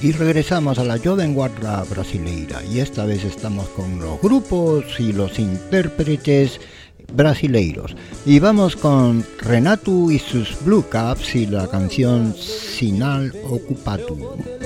Y regresamos a la Jovem Guarda Brasileira y esta vez estamos con los grupos y los intérpretes brasileiros y vamos con Renato y sus Blue Caps y la canción Sinal Ocupado.